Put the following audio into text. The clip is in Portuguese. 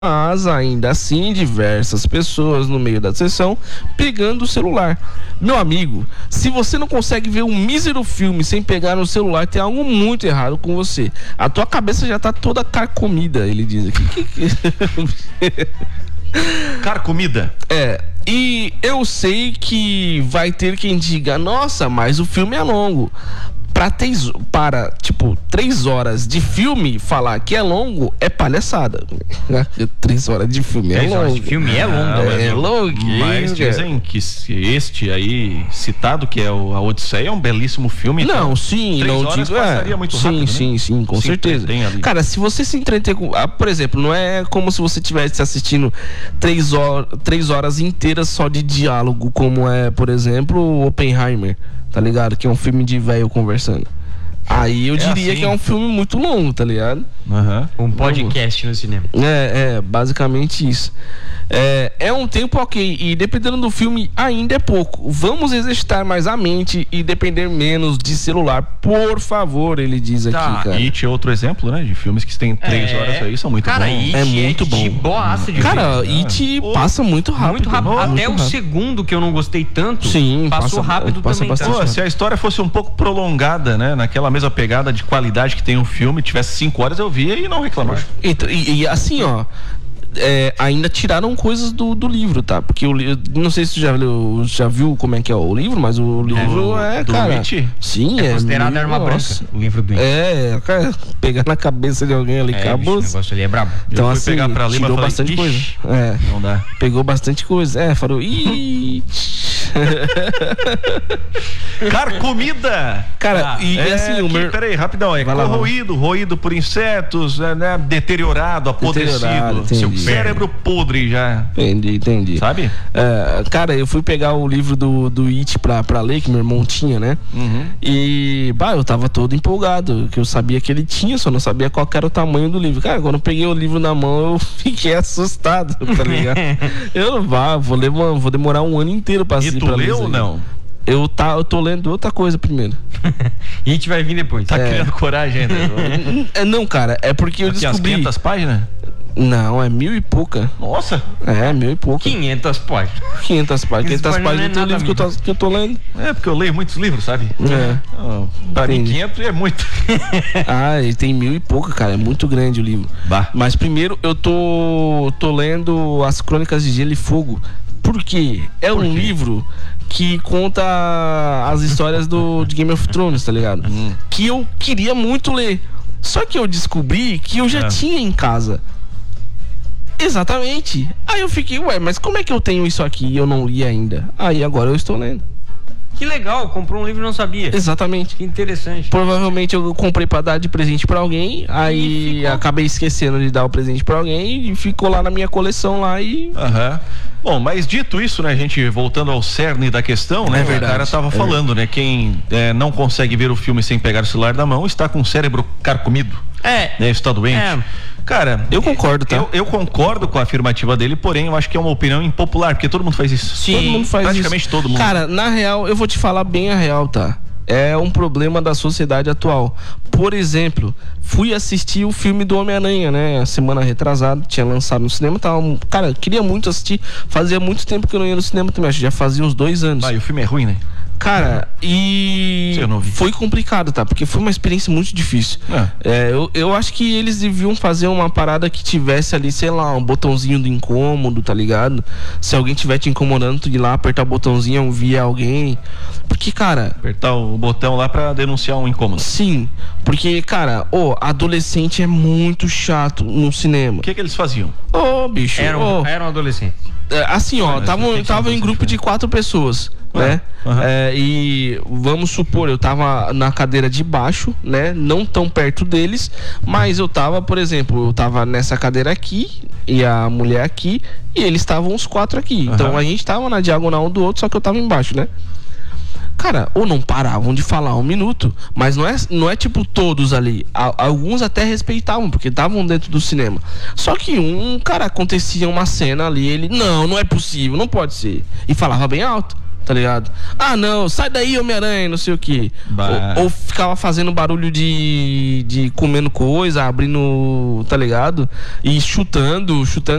Mas ainda assim, diversas pessoas no meio da sessão pegando o celular. Meu amigo, se você não consegue ver um mísero filme sem pegar no celular, tem algo muito errado com você. A tua cabeça já tá toda carcomida, ele diz aqui. Carcomida? É, e eu sei que vai ter quem diga, nossa, mas o filme é longo. Para 3 horas de filme, falar que é longo é palhaçada. 3 horas de filme é longo. 3 horas de filme é longo. É longo. Mas dizem que este aí, citado, que é a Odisseia, é um belíssimo filme. Não, sim. 3 não horas digo, passaria muito rápido, sim, com certeza. Cara, se você se entreter com... por exemplo, não é como se você estivesse assistindo 3 horas inteiras só de diálogo, como é, por exemplo, Oppenheimer. Tá ligado? Que é um filme de velho conversando. Aí eu diria que é um filme muito longo, tá ligado? Um podcast no cinema. Basicamente isso. É um tempo ok. E dependendo do filme, ainda é pouco. Vamos exercitar mais a mente e depender menos de celular, por favor, ele diz aqui, cara. It é outro exemplo, né? De filmes que têm 3 horas aí, são muito bons. It é muito bom. Boaça de cara, It passa muito rápido. Muito rápido. Até o segundo, que eu não gostei tanto, passou rápido também. Bastante. Se a história fosse um pouco prolongada, né? Naquela mesma pegada de qualidade que tem um filme, tivesse 5 horas, eu via e não reclamava. E assim, ó, ainda tiraram coisas do livro, tá? Porque não sei se tu já viu como é que é o livro, mas o livro cara... It? Sim, é considerado arma branca, o livro do It. Cara, pegar na cabeça de alguém ali, acabou. O negócio ali é brabo. Então, eu fui assim, pegar pra ler, tirou bastante coisa. Não dá. Pegou bastante coisa. Falou, Carcomida! Cara, assim, peraí, rapidão, roído por insetos, né? Deteriorado, apodrecido. Seu cérebro podre já. Entendi. Sabe? Cara, eu fui pegar o livro do It pra ler, que meu irmão tinha, né? E, eu tava todo empolgado, que eu sabia que ele tinha, só não sabia qual era o tamanho do livro. Cara, quando eu peguei o livro na mão, eu fiquei assustado, tá ligado? Eu vou demorar um ano inteiro pra assistir. E tu leu ou não? Eu tô lendo outra coisa primeiro. E a gente vai vir depois. Tá criando coragem ainda? Não, cara, é porque eu descobri... As 500 páginas? Não, é 1000 e pouca. Nossa! 1000 e pouca. 500 páginas. 500 páginas do livro que eu tô lendo. Porque eu leio muitos livros, sabe? Pra mim, 500 é muito. Ele tem 1000 e pouca, cara. É muito grande o livro. Mas primeiro eu tô lendo As Crônicas de Gelo e Fogo. Por quê? É um livro que conta as histórias de Game of Thrones, tá ligado? Que eu queria muito ler. Só que eu descobri que eu já tinha em casa. Exatamente. Aí eu fiquei, mas como é que eu tenho isso aqui e eu não li ainda? Aí agora eu estou lendo. Que legal, comprou um livro e não sabia. Exatamente. Que interessante. Provavelmente eu comprei pra dar de presente pra alguém, aí acabei esquecendo de dar o presente pra alguém e ficou lá na minha coleção lá e... Bom, mas dito isso, né, a gente voltando ao cerne da questão, né, o cara tava falando, né, quem não consegue ver o filme sem pegar o celular na mão está com o cérebro carcomido, né, está doente. Cara, eu concordo, tá? Eu concordo com a afirmativa dele, porém eu acho que é uma opinião impopular, porque todo mundo faz isso. Sim, todo mundo faz praticamente isso. Todo mundo. Cara, na real, eu vou te falar bem a real, tá? É um problema da sociedade atual. Por exemplo, fui assistir o filme do Homem-Aranha, né? Semana retrasada, tinha lançado no cinema. Cara, queria muito assistir. Fazia muito tempo que eu não ia no cinema também. Acho que já fazia uns 2 anos. E o filme é ruim, né? Cara, e foi complicado, tá? Porque foi uma experiência muito difícil. Eu acho que eles deviam fazer uma parada que tivesse ali, sei lá, um botãozinho do incômodo, tá ligado? Se alguém estiver te incomodando, tu ir lá, apertar o botãozinho, ouvir alguém. Porque, cara... Apertar o botão lá pra denunciar um incômodo. Sim, porque, cara, adolescente é muito chato no cinema. O que eles faziam? Bicho. Eram adolescentes. Assim, tava em grupo de 4 pessoas, né? E vamos supor, eu tava na cadeira de baixo, né? Não tão perto deles, mas eu tava, por exemplo, eu tava nessa cadeira aqui e a mulher aqui e eles estavam os 4 aqui. Então a gente tava na diagonal um do outro, só que eu tava embaixo, né? Cara, ou não paravam de falar 1 minuto, mas não é tipo todos ali. Alguns até respeitavam, porque estavam dentro do cinema. Só que cara, acontecia uma cena ali, ele, não é possível, não pode ser. E falava bem alto. tá ligado? Ah, não, sai daí, Homem-Aranha, não sei o que. Ou ficava fazendo barulho de comendo coisa, abrindo, tá ligado? E chutando